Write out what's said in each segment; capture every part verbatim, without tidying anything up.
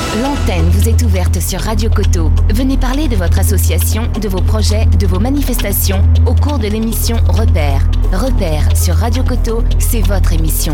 L'antenne vous est ouverte sur Radio Coteau. Venez parler de votre association, de vos projets, de vos manifestations au cours de l'émission Repères. Repères sur Radio Coteau, c'est votre émission.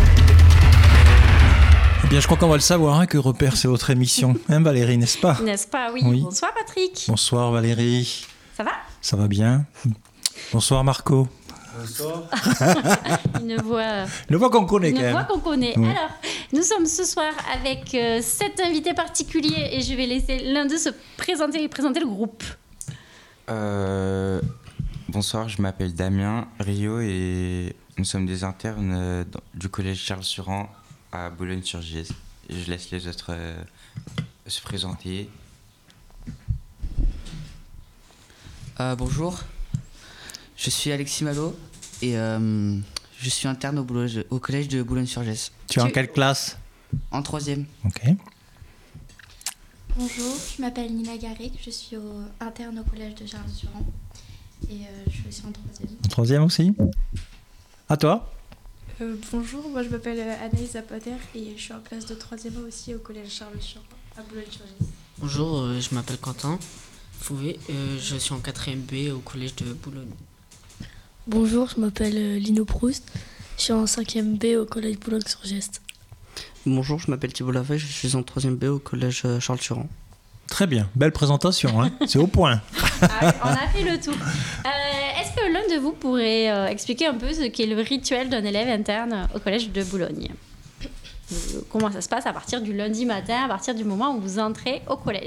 Eh bien, je crois qu'on va le savoir, hein, que Repères, c'est votre émission. Hein, Valérie, n'est-ce pas ? N'est-ce pas, oui. Oui. Bonsoir, Patrick. Bonsoir, Valérie. Ça va ? Ça va bien. Bonsoir, Marco. Bonsoir. Une voix... Une voix qu'on connaît, Une quand même. voix qu'on connaît. Oui. Alors, nous sommes ce soir avec euh, sept invités particuliers et je vais laisser l'un d'eux se présenter et présenter le groupe. Euh, bonsoir, je m'appelle Damien Rio et nous sommes des internes euh, dans- du collège Charles-Suran à Boulogne-sur-Giez. Et je laisse les autres euh, se présenter. Euh, bonjour, je suis Alexis Malo et euh, je suis interne au, Boulogne- au collège de Boulogne-sur-Giez. Tu es en Tu- quelle classe ? En troisième. Ok. Bonjour, je m'appelle Nina Garrick, je suis au, interne au collège de Charles-Suran et euh, je suis aussi en troisième. En troisième aussi ? À toi ? Euh, bonjour, moi je m'appelle euh, Anaïs Zapater et je suis en classe de troisième aussi au collège Charles-Suran à Boulogne-sur-Giez. Bonjour, euh, je m'appelle Quentin Fouvé, euh, je suis en quatrième B au collège de Boulogne. Bonjour, je m'appelle euh, Lino Proust, je suis en cinquième B au collège Boulogne-sur-Giez. Bonjour, je m'appelle Thibault Lavey, je suis en troisième B au collège euh, Charles-Suran. Très bien. Belle présentation, hein. C'est au point. Ah oui, on a fait le tour. Euh, est-ce que l'un de vous pourrait euh, expliquer un peu ce qu'est le rituel d'un élève interne au collège de Boulogne ? Euh, Comment ça se passe à partir du lundi matin, à partir du moment où vous entrez au collège ?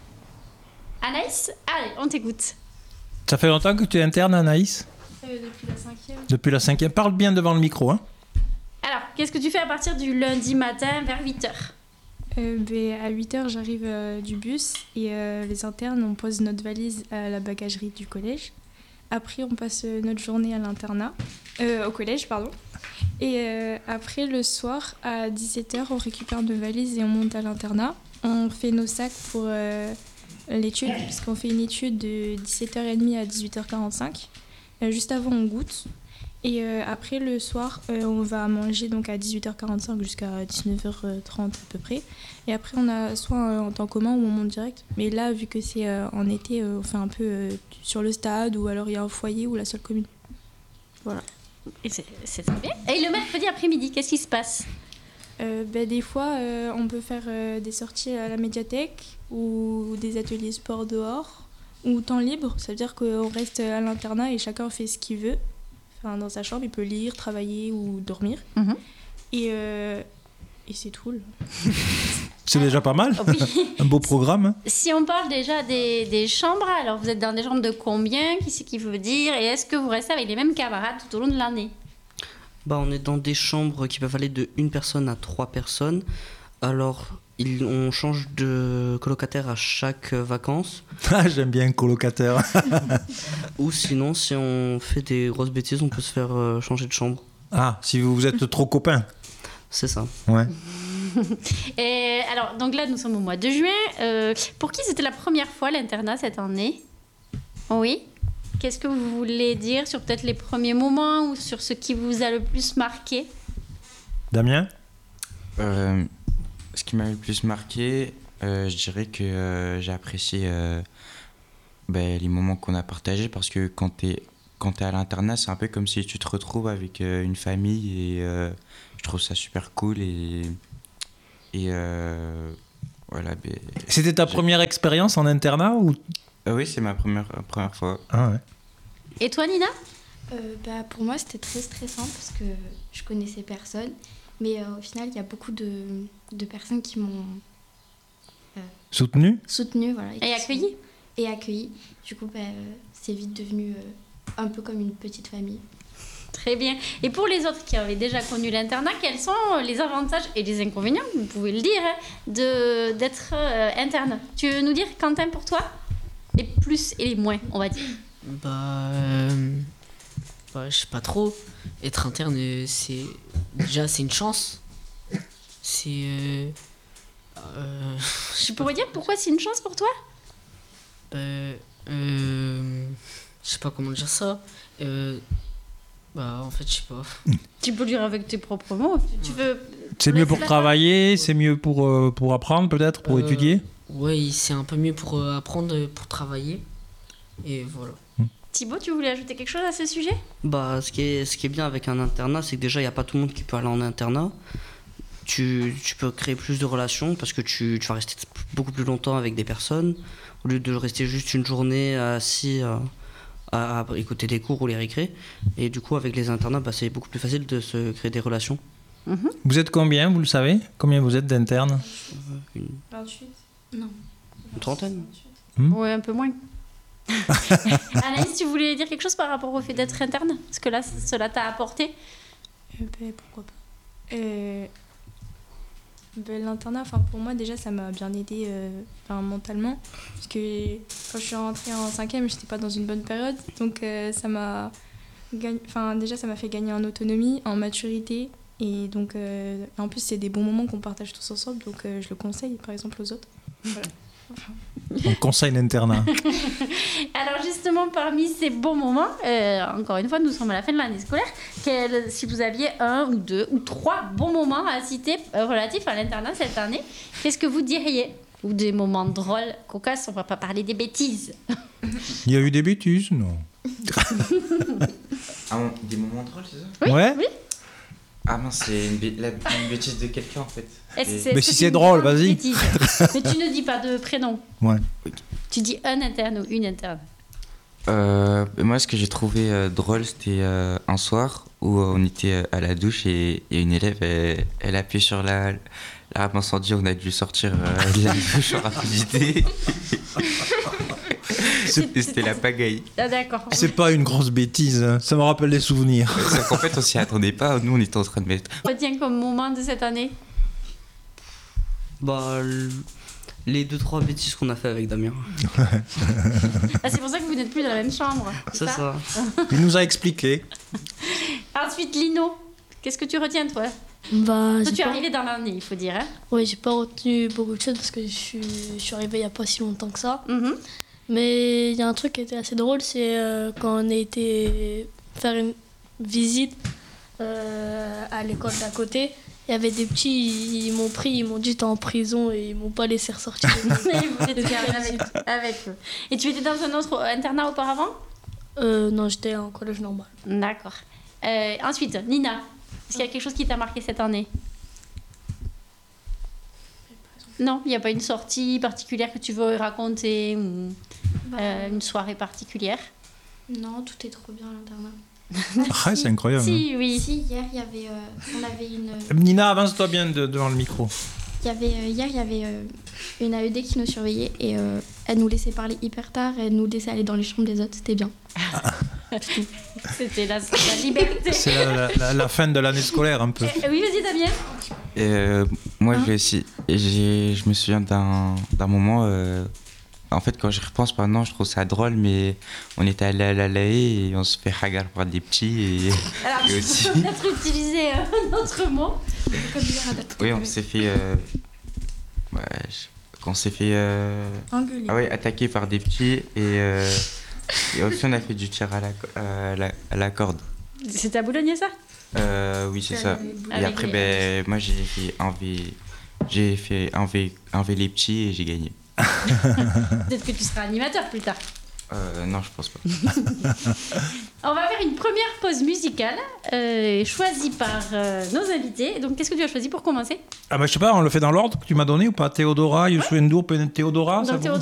Anaïs, allez, on t'écoute. Ça fait longtemps que tu es interne, Anaïs ? Euh, depuis la cinquième. Depuis la cinquième. Parle bien devant le micro, hein. Alors, qu'est-ce que tu fais à partir du lundi matin vers huit heures ? Euh, ben, à huit heures, j'arrive euh, du bus et euh, les internes, on pose notre valise à la bagagerie du collège. Après, on passe euh, notre journée à l'internat, euh, au collège, pardon. Et euh, après, le soir, à dix-sept heures, on récupère nos valises et on monte à l'internat. On fait nos sacs pour euh, l'étude, puisqu'on fait une étude de dix-sept heures trente à dix-huit heures quarante-cinq. Euh, juste avant, on goûte. Et euh, après, le soir, euh, on va manger donc à dix-huit heures quarante-cinq jusqu'à dix-neuf heures trente à peu près. Et après, on a soit euh, en temps commun ou on monte direct. Mais là, vu que c'est euh, en été, euh, on fait un peu euh, sur le stade ou alors il y a un foyer ou la salle commune. Voilà. Et c'est, c'est très bien. Et le mercredi après-midi, qu'est-ce qui se passe ? Euh, ben, des fois, euh, on peut faire euh, des sorties à la médiathèque ou des ateliers sport dehors ou temps libre. Ça veut dire qu'on reste à l'internat et chacun fait ce qu'il veut. Enfin, dans sa chambre, il peut lire, travailler ou dormir. Mhm. Et, euh, et c'est tout. Là. C'est déjà pas mal. Oui. Un beau programme, hein. Si on parle déjà des, des chambres, alors vous êtes dans des chambres de combien ? Qui c'est qui veut dire ? Et est-ce que vous restez avec les mêmes camarades tout au long de l'année ? Bah, on est dans des chambres qui peuvent aller de une personne à trois personnes. Alors, il- on change de colocataire à chaque euh, vacances. Ah, j'aime bien colocataire. Ou sinon, si on fait des grosses bêtises, on peut se faire euh, changer de chambre. Ah, si vous êtes trop copains. C'est ça. Ouais. Et alors, donc là, nous sommes au mois de juin. Euh, pour qui c'était la première fois l'internat cette année ? Oui. Qu'est-ce que vous voulez dire sur peut-être les premiers moments ou sur ce qui vous a le plus marqué ? Damien ? Euh, ce qui m'a le plus marqué, euh, je dirais que euh, j'ai apprécié euh, ben, les moments qu'on a partagés parce que quand t'es quand t'es à l'internat, c'est un peu comme si tu te retrouves avec euh, une famille et euh, je trouve ça super cool et et euh, voilà. Ben, C'était ta j'ai- première expérience en internat ou... Euh, oui, c'est ma première première fois. Ah ouais. Et toi, Nina ? Euh, bah, pour moi, c'était très stressant parce que je connaissais personne. Mais euh, au final, il y a beaucoup de, de personnes qui m'ont Soutenu ? soutenue. Voilà, Et qui accueilli ? sont- Et accueillie. Du coup, bah, euh, c'est vite devenu euh, un peu comme une petite famille. Très bien. Et pour les autres qui avaient déjà connu l'internat, quels sont les avantages et les inconvénients, vous pouvez le dire, hein, de, d'être euh, interne ? Tu veux nous dire, Quentin, pour toi ? Les plus et les moins, on va dire. Bah, euh, bah, je sais pas trop. Être interne, euh, c'est déjà c'est une chance. C'est euh, euh, Je pourrais dire pourquoi c'est une chance pour toi ? bah, euh, je sais pas comment dire ça. Euh, Bah, en fait, je sais pas. Tu peux le dire avec tes propres mots. Tu veux. C'est mieux pour travailler, c'est mieux pour, euh, pour apprendre peut-être, pour Euh, étudier. Ouais, c'est un peu mieux pour euh, apprendre, euh, pour travailler. Et voilà. Thibaut, tu voulais ajouter quelque chose à ce sujet? Bah, ce qui est, ce qui est bien avec un internat, c'est que déjà, il n'y a pas tout le monde qui peut aller en internat. Tu, tu peux créer plus de relations parce que tu, tu vas rester beaucoup plus longtemps avec des personnes au lieu de rester juste une journée assis à, à, à écouter des cours ou les récrés. Et du coup, avec les internats, bah, c'est beaucoup plus facile de se créer des relations. Mm-hmm. Vous êtes combien, vous le savez? Combien vous êtes d'internes? Une, vingt-huit Non. une trentaine. Hmm. Ouais, un peu moins. Anaïs, tu voulais dire quelque chose par rapport au fait d'être interne? Parce que là, cela t'a apporté. Euh, ben, pourquoi pas. Euh, ben, l'internat, enfin, pour moi, déjà, ça m'a bien aidé euh, enfin, mentalement. Parce que quand je suis rentrée en cinquième, je n'étais pas dans une bonne période. Donc, euh, ça m'a gagné, enfin, déjà, ça m'a fait gagner en autonomie, en maturité. Et donc, euh, en plus, c'est des bons moments qu'on partage tous ensemble. Donc, euh, je le conseille, par exemple, aux autres. Voilà. On conseille l'internat. Alors justement, parmi ces bons moments, euh, encore une fois, nous sommes à la fin de l'année scolaire. Quel, si vous aviez un ou deux ou trois bons moments à citer euh, relatifs à l'internat cette année, qu'est-ce que vous diriez? Ou des moments drôles, cocasses, on va pas parler des bêtises. Il y a eu des bêtises? Non. Ah, des moments drôles, c'est ça? Oui, Ouais. oui. Ah mince, c'est une, bé- la- une bêtise de quelqu'un en fait. Est-ce- Et- est-ce Mais que si tu c'est me drôle, dis une vas-y. bêtise? Mais tu ne dis pas de prénom. Ouais. Tu dis un interne ou une interne. Euh, moi, ce que j'ai trouvé euh, drôle, c'était euh, un soir où euh, on était euh, à la douche et il y a une élève, elle, elle appuyait sur la, la rampe incendie, on a dû sortir euh, de la douche en rapidité. Et c'était la pagaille. Ah d'accord. C'est pas une grosse bêtise, hein. Ça me rappelle des souvenirs. Sauf qu'en fait, on s'y attendait pas, nous on était en train de mettre. Retiens comme moment de cette année. Bah, l- les deux trois bêtises qu'on a fait avec Damien. Ah, c'est pour ça que vous n'êtes plus dans la même chambre. C'est ça. Il nous a expliqué. Ensuite, Lino, qu'est-ce que tu retiens toi? Bah, Toi, j'ai tu es pas... arrivé dans l'année, il faut dire. Hein. Ouais, j'ai pas retenu beaucoup de choses parce que je suis, je suis arrivée il y a pas si longtemps que ça. Mhm. Mais il y a un truc qui était assez drôle, c'est euh, quand on a été faire une visite euh, à l'école d'à côté. Il y avait des petits, ils, ils m'ont pris, ils m'ont dit t'es en prison et ils m'ont pas laissé ressortir. Ils voulaient te garder avec, avec eux. Et tu étais dans un autre internat auparavant? euh, non, j'étais en collège normal. D'accord. Euh, ensuite, Nina, est-ce qu'il y a quelque chose qui t'a marqué cette année? Non, il n'y a pas une sortie particulière que tu veux raconter ou Bah, euh, une soirée particulière? Non, tout est trop bien à l'internat. Ah, c'est incroyable. Si, oui. Si, hier, il y avait, euh, on avait une, Nina, avance-toi bien de- devant le micro. il y avait, euh, hier, il y avait euh, une A E D qui nous surveillait et euh, elle nous laissait parler hyper tard, elle nous laissait aller dans les chambres des autres, c'était bien. C'était la, la liberté. C'est la, la- la- la fin de l'année scolaire un peu. Eh, oui, vas-y, Damien. Et, euh, moi, Hein j'ai aussi, j'ai, je me souviens d'un, d'un moment. euh, en fait, quand j'y repense maintenant, je trouve ça drôle, mais on était allé à la L A E et on se fait hagar par des petits. Et, Alors, et tu aussi, peux peut-être utiliser euh, un autre mot. Comme hier à date. oui, on s'est fait. Euh, ouais, je- qu'on s'est fait. Euh, Engueulé. ah ouais, attaquer par des petits et, euh, et aussi on a fait du tir à la, co- à la, à la corde. C'est à Boulogne, ça? Euh, oui, c'est ça. Et Avec après, les- ben, moi j'ai fait enlever, j'ai fait enlever, enlever les petits et j'ai gagné. Peut-être que tu seras animateur plus tard. Euh, non, je pense pas. On va faire une première pause musicale euh, choisie par euh, nos invités. Donc, qu'est-ce que tu as choisi pour commencer? Ah bah je sais pas, on le fait dans l'ordre que tu m'as donné ou pas? Théodora, Youssou N'Dour, Théodora, Donc, ça vous- Théodora,